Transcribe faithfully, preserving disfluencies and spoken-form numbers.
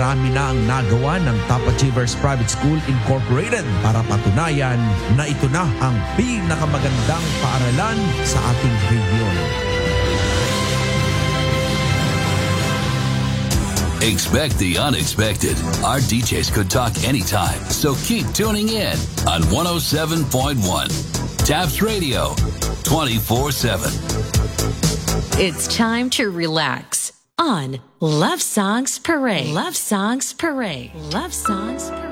marami na ang nagawa ng Top Achievers Private School Incorporated para patunayan na ito na ang pinakamagandang paaralan sa ating region. Expect the unexpected. Our D Js could talk anytime, so keep tuning in on one oh seven point one. Taps Radio, twenty-four seven. It's time to relax on Love Songs Parade. Love Songs Parade. Love Songs Parade.